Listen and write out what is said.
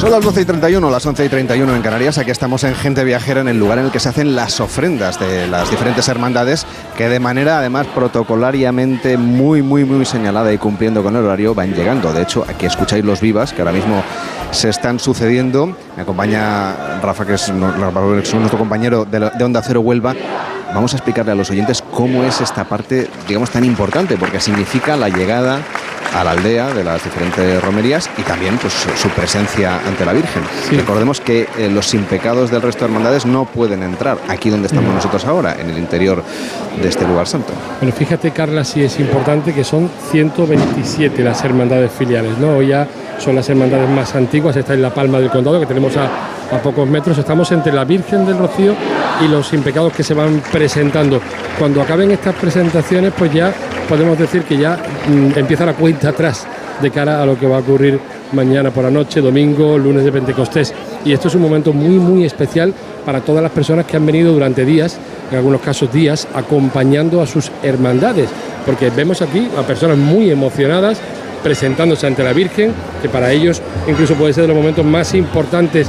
Son las 12:31, las 11:31 en Canarias. Aquí estamos en Gente Viajera, en el lugar en el que se hacen las ofrendas de las diferentes hermandades, que de manera además protocolariamente muy señalada y cumpliendo con el horario van llegando. De hecho, aquí escucháis los vivas que ahora mismo se están sucediendo. Me acompaña Rafa, que es nuestro compañero de Onda Cero Huelva. Vamos a explicarle a los oyentes cómo es esta parte, digamos, tan importante, porque significa la llegada a la aldea de las diferentes romerías y también pues su presencia ante la Virgen. Sí. Recordemos que los sin pecados del resto de hermandades no pueden entrar aquí donde estamos nosotros ahora, en el interior de este lugar santo. Bueno, fíjate, Carla, sí es importante que son 127 las hermandades filiales, ¿no? Hoy ya son las hermandades más antiguas. Esta es la Palma del Condado, que tenemos a pocos metros. Estamos entre la Virgen del Rocío y los sin pecados que se van presentando. Cuando acaben estas presentaciones, pues ya podemos decir que ya empieza la cuenta atrás de cara a lo que va a ocurrir mañana por la noche, domingo, lunes de Pentecostés. Y esto es un momento muy especial para todas las personas que han venido durante días, en algunos casos días, acompañando a sus hermandades, porque vemos aquí a personas muy emocionadas presentándose ante la Virgen, que para ellos incluso puede ser de los momentos más importantes